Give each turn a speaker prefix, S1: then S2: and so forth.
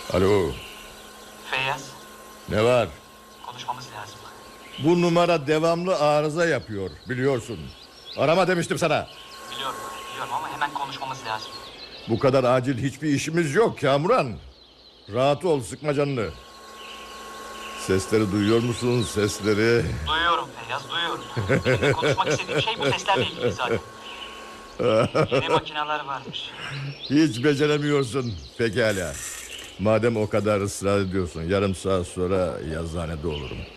S1: Alo.
S2: Feyyaz,
S1: Ne var?
S2: konuşmamız lazım.
S1: Bu numara devamlı arıza yapıyor, biliyorsun. Arama demiştim sana.
S2: Biliyorum ama hemen konuşmamız lazım.
S1: Bu kadar acil hiçbir işimiz yok Kamuran. Rahat ol, sıkma canını. Sesleri duyuyor musun, sesleri?
S2: Duyuyorum Feyyaz, duyuyorum. Benim de konuşmak istediğim şey bu seslerle ilgili zaten. Yeni makineler varmış.
S1: Hiç beceremiyorsun. Pekala. Madem o kadar ısrar ediyorsun, yarım saat sonra yazıhanede olurum.